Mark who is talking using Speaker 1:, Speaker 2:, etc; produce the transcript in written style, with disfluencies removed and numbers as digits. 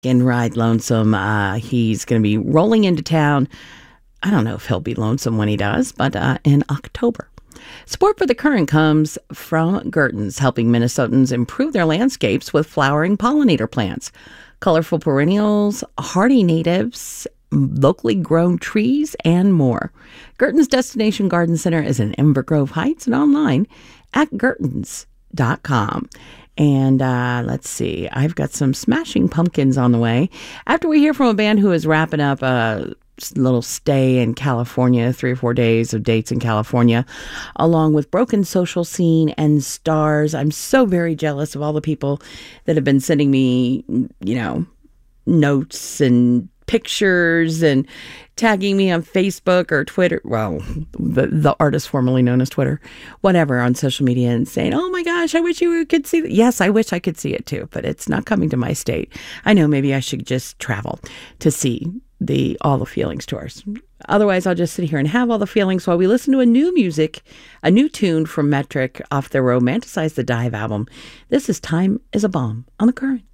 Speaker 1: In Ride Lonesome, he's going to be rolling into town. I don't know if he'll be lonesome when he does, but in October. Support for the Current comes from Gertens, helping Minnesotans improve their landscapes with flowering pollinator plants, colorful perennials, hardy natives, locally grown trees, and more. Gertens Destination Garden Center is in Inver Grove Heights and online at gertens.com. And let's see, I've got some Smashing Pumpkins on the way. After we hear from a band who is wrapping up a little stay in California, 3 or 4 days of dates in California, along with Broken Social Scene and Stars. I'm so very jealous of all the people that have been sending me, notes and pictures and tagging me on Facebook or Twitter. Well, the artist formerly known as Twitter, whatever, on social media, and saying, "Oh my gosh, I wish you could see that." Yes, I wish I could see it too, but it's not coming to my state. I know maybe I should just travel to see All the Feelings tours. Otherwise, I'll just sit here and have all the feelings while we listen to a new tune from Metric off their Romanticize the Dive album. This is Time is a Bomb on the Current.